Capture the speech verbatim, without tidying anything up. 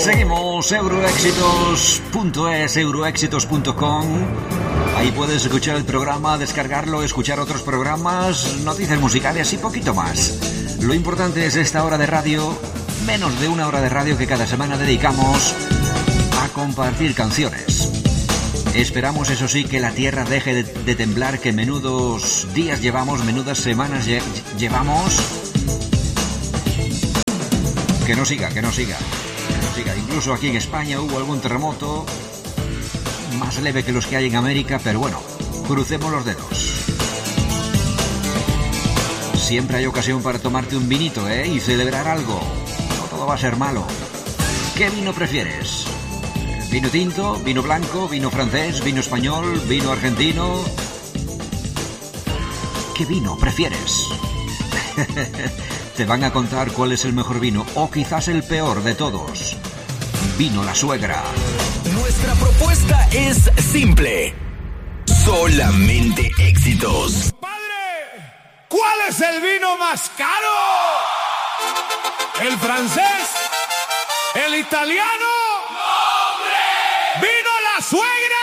Seguimos euroéxitos punto es, euroéxitos punto com. Ahí puedes escuchar el programa, descargarlo, escuchar otros programas, noticias musicales y poquito más. Lo importante es esta hora de radio, menos de una hora de radio que cada semana dedicamos a compartir canciones. Esperamos, eso sí, que la tierra deje de, de temblar, que menudos días llevamos, menudas semanas lle- llevamos. Que no siga, que no siga. Siga. Incluso aquí en España hubo algún terremoto más leve que los que hay en América, pero bueno, crucemos los dedos. Siempre hay ocasión para tomarte un vinito, ¿eh? Y celebrar algo. No todo va a ser malo. ¿Qué vino prefieres? ¿Vino tinto, vino blanco, vino francés, vino español, vino argentino? ¿Qué vino prefieres? Te van a contar cuál es el mejor vino, o quizás el peor de todos. Vino La Suegra. Nuestra propuesta es simple. Solamente éxitos. Padre, ¿cuál es el vino más caro? ¿El francés? ¿El italiano? ¡No, hombre! ¡Vino La Suegra!